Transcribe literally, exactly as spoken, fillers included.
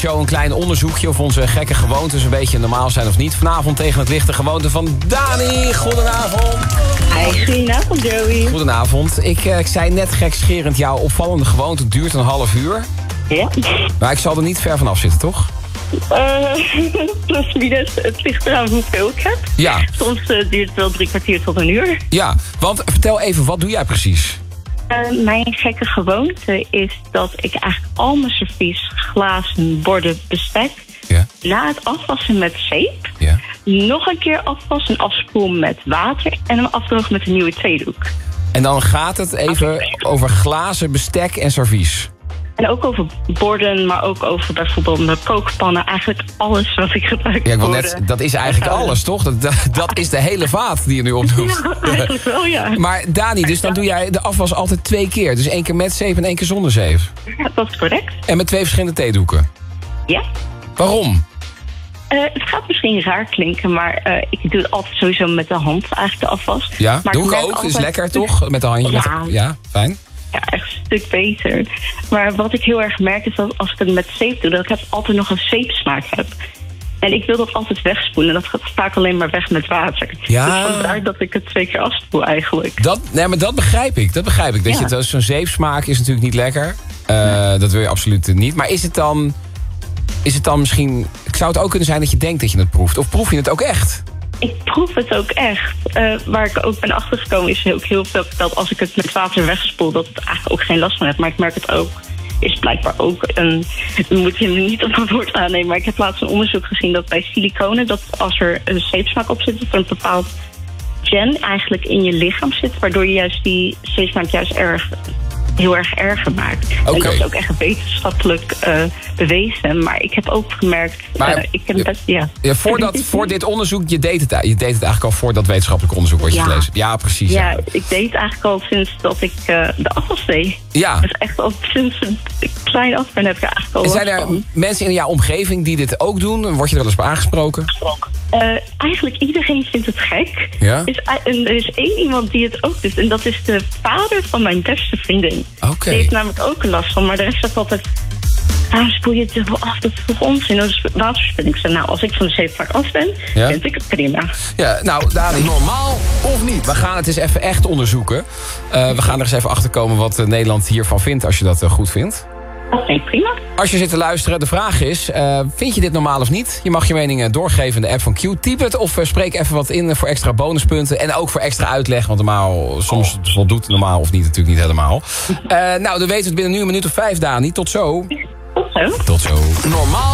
Show een klein onderzoekje of onze gekke gewoontes een beetje normaal zijn of niet. Vanavond tegen het lichte gewoonte van Dani. Goedenavond. Hi, goedenavond Joey. Goedenavond. Ik, ik zei net gekscherend, jouw opvallende gewoonte duurt een half uur. Ja. Maar ik zal er niet ver vanaf zitten, toch? Uh, plus minus, het ligt eraan hoeveel ik heb. Ja. Soms uh, duurt het wel drie kwartier tot een uur. Ja, want vertel even, wat doe jij precies? Uh, mijn gekke gewoonte is dat ik eigenlijk al mijn servies, glazen, borden, bestek... Ja. na het afwassen met zeep... Ja. nog een keer afwassen en afspoelen met water... en hem afdrogen met een nieuwe theedoek. En dan gaat het even over glazen, bestek en servies. En ook over borden, maar ook over bijvoorbeeld mijn kookpannen. Eigenlijk alles wat ik gebruik. Ja, ik wil net, dat is eigenlijk alles, toch? Dat, dat, dat is de hele vaat die je nu opdoet. Ja, eigenlijk wel, ja. Maar Dani, dus dan doe jij de afwas altijd twee keer. Dus één keer met zeep en één keer zonder zeep. Ja, dat is correct. En met twee verschillende theedoeken. Ja. Waarom? Uh, het gaat misschien raar klinken, maar uh, ik doe het altijd sowieso met de hand, eigenlijk de afwas. Ja, maar doe ik ook. altijd... Is lekker, toch? Met de handje. Ja. Met... ja, fijn. Ja, echt een stuk beter. Maar wat ik heel erg merk is dat als ik het met zeep doe, dat ik altijd nog een zeepsmaak heb. En ik wil dat altijd wegspoelen. En dat gaat vaak alleen maar weg met water. Ja. Dus vandaar dat ik het twee keer afspoel eigenlijk. Dat, nee, maar dat begrijp ik. Dat begrijp ik. Dat Ja. je het, zo'n zeepsmaak is natuurlijk niet lekker. Uh, nee. Dat wil je absoluut niet. Maar is het dan... Is het dan misschien... Zou het ook kunnen zijn dat je denkt dat je het proeft? Of proef je het ook echt? Ik proef het ook echt. Uh, waar ik ook ben achtergekomen is ook heel veel dat als ik het met water wegspoel, dat het eigenlijk ook geen last van heeft. Maar ik merk het ook, is blijkbaar ook een... Dan moet je hem niet op mijn woord aannemen. Maar ik heb laatst een onderzoek gezien dat bij siliconen, dat als er een zeepsmaak op zit, dat er een bepaald gen eigenlijk in je lichaam zit, waardoor je juist die zeepsmaak juist erg... heel erg erger maakt. Okay. En dat is ook echt wetenschappelijk uh, bewezen. Maar ik heb ook gemerkt... Maar, uh, ik heb best, ja. Ja, voor, dat, voor dit onderzoek, je deed, het, je deed het eigenlijk al voor dat wetenschappelijk onderzoek wat je ja. gelezen. Ja, precies. Ja, ja, ik deed het eigenlijk al sinds dat ik uh, de afwas deed. Ja. Dus echt al sinds ik klein af ben heb ik eigenlijk al... En zijn er van. mensen in jouw omgeving die dit ook doen? Word je er wel eens op aangesproken? Uh, eigenlijk iedereen vindt het gek. Ja? Is, en er is één iemand die het ook doet. En dat is de vader van mijn beste vriendin. Oké. Okay. Die heeft namelijk ook een last van. Maar de rest zegt altijd... Waarom spoel je het dubbel af? Dat is toch onzin? Dat is waterverspilling. Ik zeg, nou, als ik van de zeepvak af ben, ja? vind ik het prima. Ja, nou, Dani, normaal of niet? We gaan het eens even echt onderzoeken. Uh, we gaan er eens even achter komen wat uh, Nederland hiervan vindt, als je dat uh, goed vindt. Oké, okay, prima. Als je zit te luisteren, de vraag is... Uh, vind je dit normaal of niet? Je mag je mening doorgeven in de app van Q. Typ het of uh, spreek even wat in voor extra bonuspunten. En ook voor extra uitleg. Want normaal, soms voldoet normaal of niet natuurlijk niet helemaal. Uh, nou, dan weten we het binnen nu een minuut of vijf, Dani. Tot zo. Tot zo. Tot zo. Normaal